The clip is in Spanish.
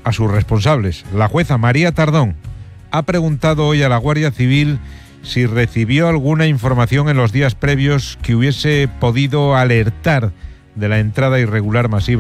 a sus responsables. La jueza María Tardón ha preguntado hoy a la Guardia Civil si recibió alguna información en los días previos que hubiese podido alertar de la entrada irregular masiva